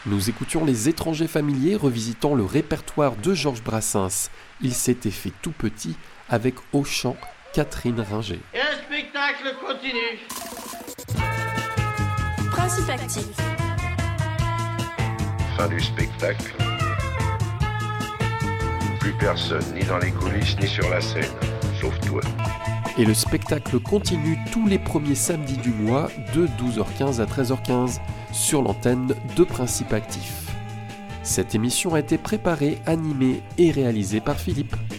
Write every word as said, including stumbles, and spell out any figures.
Nous écoutions Les Étrangers familiers revisitant le répertoire de Georges Brassens. Il s'était fait tout petit avec au chant Catherine Ringer. Et le spectacle continue. Principe actif. Fin du spectacle. Plus personne, ni dans les coulisses, ni sur la scène, sauf toi. Et le spectacle continue tous les premiers samedis du mois de douze heures quinze à treize heures quinze sur l'antenne de Principe Actif. Cette émission a été préparée, animée et réalisée par Philippe.